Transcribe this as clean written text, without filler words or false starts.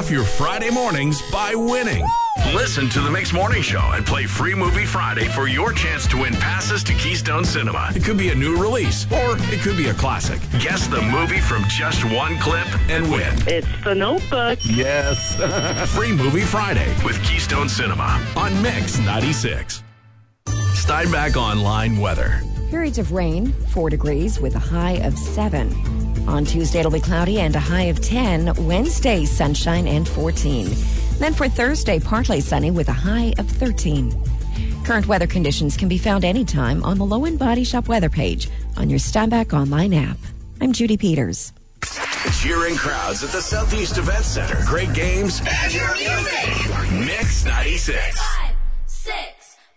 off your Friday mornings by winning. Listen to the Mix Morning Show and play Free Movie Friday for your chance to win passes to Keystone Cinema. It could be a new release, or it could be a classic. Guess the movie from just one clip and win. It's The Notebook. Yes. Free Movie Friday with Keystone Cinema on Mix 96. Steinbach Online weather. Periods of rain, 4 degrees with a high of 7. On Tuesday, it'll be cloudy and a high of 10. Wednesday, sunshine and 14. Then for Thursday, partly sunny with a high of 13. Current weather conditions can be found anytime on the Low End Body Shop weather page on your Steinbach Online app. I'm Judy Peters. Cheering crowds at the Southeast Event Center. Great games. And your music. Mix 96.